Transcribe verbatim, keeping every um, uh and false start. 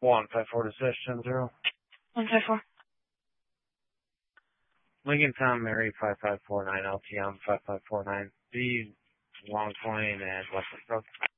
One five four to session zero. One five four. Lincoln Tom Mary five five four nine L T M five five four nine B Long Point and Western Road.